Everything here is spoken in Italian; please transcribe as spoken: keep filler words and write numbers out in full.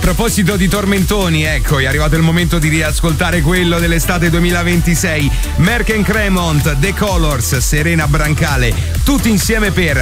proposito di tormentoni, ecco, è arrivato il momento di riascoltare quello dell'estate duemilaventisei. Merck and Cremont, The Colors, Serena Brancale, tutti insieme per